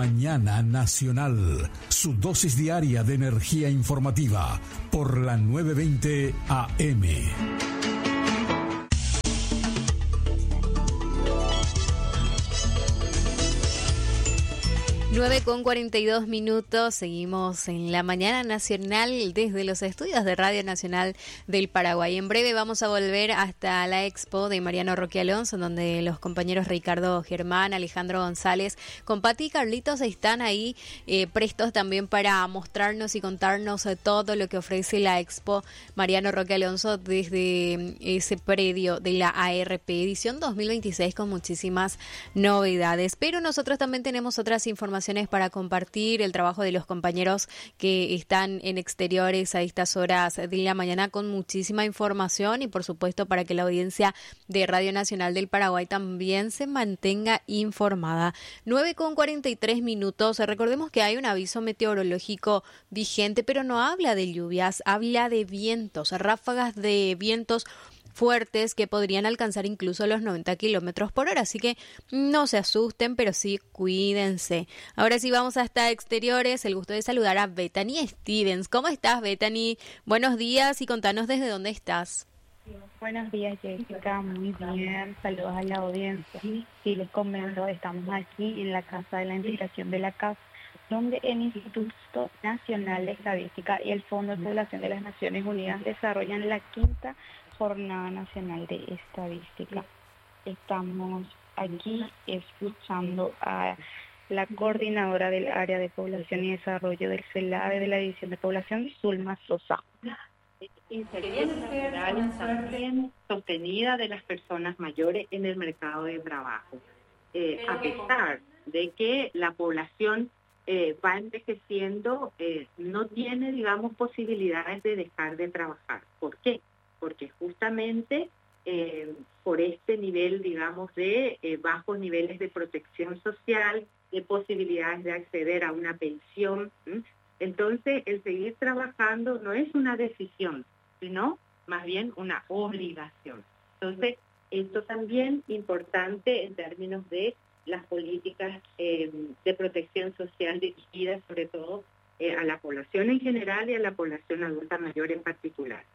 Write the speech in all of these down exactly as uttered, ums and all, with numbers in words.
Mañana Nacional, su dosis diaria de energía informativa por la nueve veinte A M. nueve con cuarenta y dos minutos, seguimos en la mañana nacional desde los estudios de Radio Nacional del Paraguay. En breve vamos a volver hasta la expo de Mariano Roque Alonso, donde los compañeros Ricardo Germán, Alejandro González, con Pati y Carlitos están ahí eh, prestos también para mostrarnos y contarnos eh, todo lo que ofrece la expo Mariano Roque Alonso desde ese predio de la A R P edición dos mil veintiséis con muchísimas novedades. Pero nosotros también tenemos otras informaciones para compartir, el trabajo de los compañeros que están en exteriores a estas horas de la mañana con muchísima información y por supuesto para que la audiencia de Radio Nacional del Paraguay también se mantenga informada. nueve con cuarenta y tres minutos, recordemos que hay un aviso meteorológico vigente, pero no habla de lluvias, habla de vientos, ráfagas de vientos fuertes que podrían alcanzar incluso los noventa kilómetros por hora, así que no se asusten, pero sí cuídense. Ahora sí vamos hasta exteriores, el gusto de saludar a Bethany Stevens. ¿Cómo estás, Bethany? Buenos días y contanos desde dónde estás. Buenos días, Jessica, muy bien, saludos a la audiencia. Sí, les comento, estamos aquí en la Casa de la Integración de la C A F, donde el Instituto Nacional de Estadística y el Fondo de Población de las Naciones Unidas desarrollan la quinta Jornada Nacional de Estadística. Estamos aquí escuchando a la coordinadora del área de población y desarrollo del CELADE de la División de Población, Zulma Sosa. Inserción laboral también sostenida de las personas mayores en el mercado de trabajo. Eh, a pesar de que la población eh, va envejeciendo, eh, no tiene, digamos, posibilidades de dejar de trabajar. ¿Por qué? Porque justamente eh, por este nivel, digamos, de eh, bajos niveles de protección social, de posibilidades de acceder a una pensión, ¿m? Entonces el seguir trabajando no es una decisión, sino más bien una obligación. Entonces, esto también es importante en términos de las políticas eh, de protección social dirigidas sobre todo eh, a la población en general y a la población adulta mayor en particular.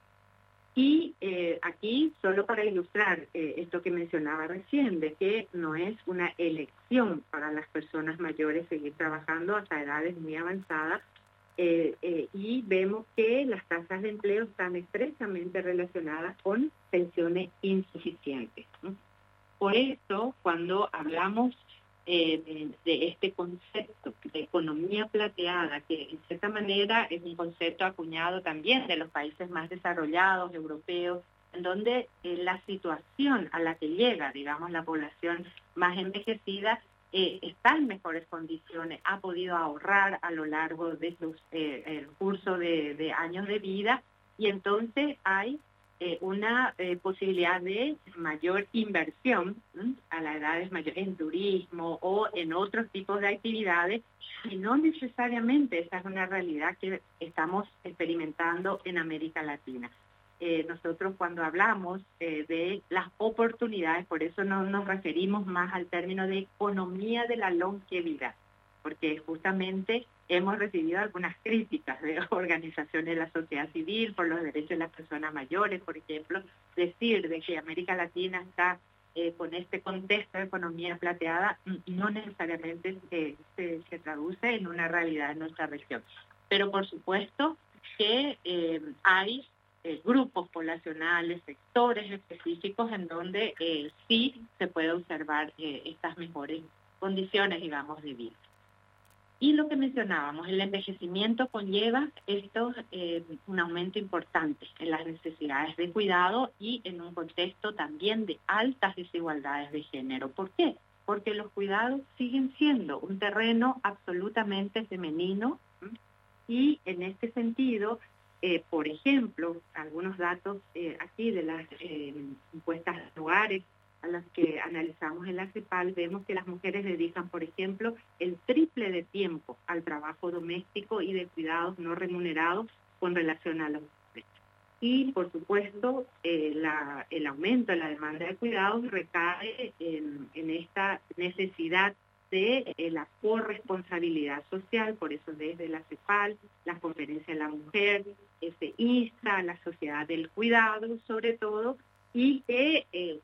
Y eh, aquí, solo para ilustrar eh, esto que mencionaba recién, de que no es una elección para las personas mayores seguir trabajando hasta edades muy avanzadas, eh, eh, y vemos que las tasas de empleo están estrechamente relacionadas con pensiones insuficientes, ¿no? Por eso, cuando hablamos eh, de, de este concepto de economía plateada, que en cierta manera es un concepto acuñado también de los países más desarrollados, europeos, en donde eh, la situación a la que llega, digamos, la población más envejecida, eh, está en mejores condiciones, ha podido ahorrar a lo largo de sus, eh, el curso de, de años de vida, y entonces hay Eh, una eh, posibilidad de mayor inversión ¿m? a las edades mayores en turismo o en otros tipos de actividades, y no necesariamente esa es una realidad que estamos experimentando en América Latina. Eh, nosotros cuando hablamos eh, de las oportunidades, por eso no nos referimos más al término de economía de la longevidad, porque justamente hemos recibido algunas críticas de organizaciones de la sociedad civil por los derechos de las personas mayores, por ejemplo, decir de que América Latina está eh, con este contexto de economía plateada no necesariamente eh, se, se traduce en una realidad en nuestra región. Pero por supuesto que eh, hay eh, grupos poblacionales, sectores específicos en donde eh, sí se puede observar eh, estas mejores condiciones, digamos, de vida. Y lo que mencionábamos, el envejecimiento conlleva esto, eh, un aumento importante en las necesidades de cuidado y en un contexto también de altas desigualdades de género. ¿Por qué? Porque los cuidados siguen siendo un terreno absolutamente femenino, ¿m? Y en este sentido, eh, por ejemplo, algunos datos eh, aquí de las eh, encuestas de hogares a las que analizamos en la CEPAL, vemos que las mujeres dedican, por ejemplo, el triple de tiempo al trabajo doméstico y de cuidados no remunerados con relación a los hombres. Y, por supuesto, eh, la, el aumento de la demanda de cuidados recae en, en esta necesidad de eh, la corresponsabilidad social. Por eso desde la CEPAL, la Conferencia de la Mujer, eh, se insta a la sociedad del cuidado, sobre todo, y que eh,